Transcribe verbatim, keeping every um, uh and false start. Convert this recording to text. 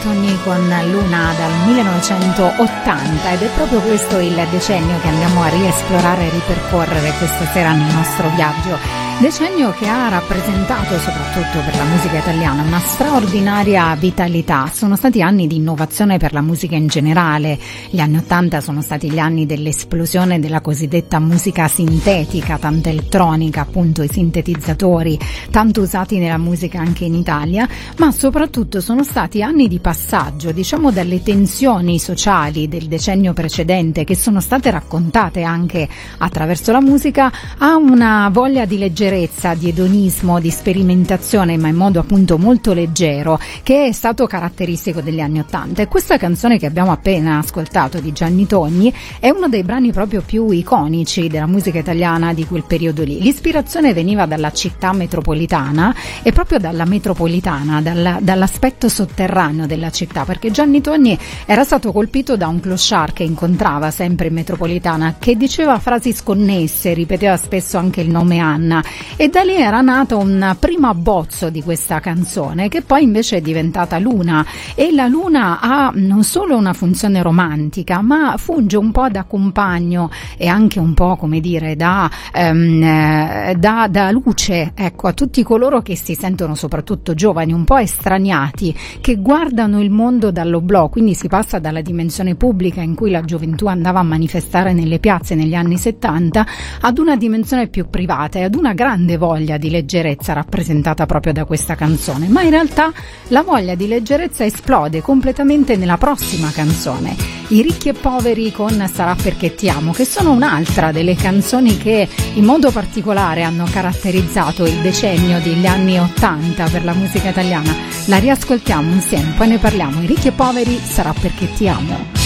Togni con Luna dal millenovecentottanta, ed è proprio questo il decennio che andiamo a riesplorare e ripercorrere questa sera nel nostro viaggio. Decennio che ha rappresentato, soprattutto per la musica italiana, una straordinaria vitalità. Sono stati anni di innovazione per la musica in generale. Gli anni Ottanta sono stati gli anni dell'esplosione della cosiddetta musica sintetica, tanta elettronica, appunto i sintetizzatori, tanto usati nella musica anche in Italia, ma soprattutto sono stati anni di passaggio, diciamo, dalle tensioni sociali del decennio precedente, che sono state raccontate anche attraverso la musica, a una voglia di leggerezza, di edonismo, di sperimentazione, ma in modo appunto molto leggero, che è stato caratteristico degli anni Ottanta. E questa canzone che abbiamo appena ascoltato di Gianni Togni è uno dei brani proprio più iconici della musica italiana di quel periodo lì. L'ispirazione veniva dalla città metropolitana e proprio dalla metropolitana, dalla, dall'aspetto sotterraneo della città, perché Gianni Togni era stato colpito da un clochard che incontrava sempre in metropolitana, che diceva frasi sconnesse, ripeteva spesso anche il nome Anna, e da lì era nato un primo abbozzo di questa canzone, che poi invece è diventata Luna. E la luna ha non solo una funzione romantica, ma funge un po' da compagno e anche un po', come dire, da, um, da, da luce, ecco, a tutti coloro che si sentono, soprattutto giovani, un po' estraniati, che guardano il mondo dall'oblò. Quindi si passa dalla dimensione pubblica in cui la gioventù andava a manifestare nelle piazze negli anni settanta ad una dimensione più privata e ad una grande voglia di leggerezza rappresentata proprio da questa canzone. Ma in realtà la voglia di leggerezza esplode completamente nella prossima canzone, I ricchi e poveri con Sarà perché ti amo, che sono un'altra delle canzoni che in modo particolare hanno caratterizzato il decennio degli anni ottanta per la musica italiana. La riascoltiamo insieme, poi ne parliamo. I ricchi e poveri, Sarà perché ti amo.